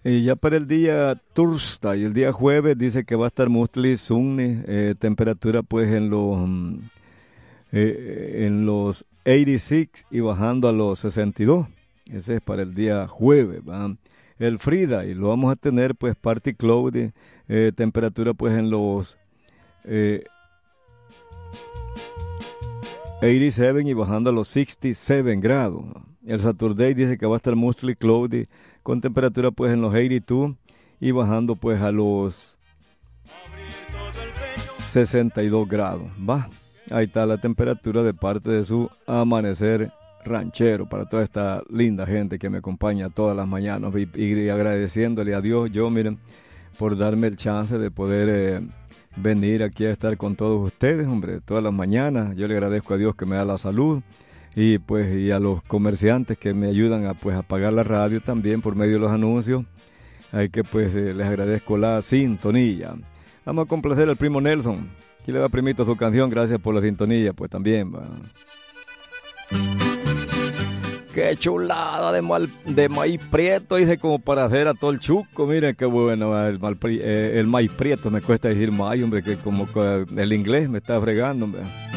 Y ya para el día Thursday, el día jueves, dice que va a estar mostly sunny, temperatura pues en los 86 y bajando a los 62. Ese es para el día jueves, ¿va? El Friday lo vamos a tener pues party cloudy, temperatura pues en los 87 y bajando a los 67 grados. El Saturday dice que va a estar mostly cloudy con temperatura pues en los 82 y bajando pues a los 62 grados. Va, ahí está la temperatura de parte de su amanecer ranchero para toda esta linda gente que me acompaña todas las mañanas y agradeciéndole a Dios, yo miren, por darme el chance de poder venir aquí a estar con todos ustedes, hombre, todas las mañanas. Yo le agradezco a Dios que me da la salud y pues y a los comerciantes que me ayudan a pues a pagar la radio también por medio de los anuncios. Hay que pues les agradezco la sintonía. Vamos a complacer al primo Nelson. Aquí le da primito su canción, gracias por la sintonía, pues también va. Qué chulada de maíz prieto, dice, como para hacer a todo el chuco. Miren qué bueno, el maíz prieto, me cuesta decir maíz, hombre, que como el inglés me está fregando, hombre.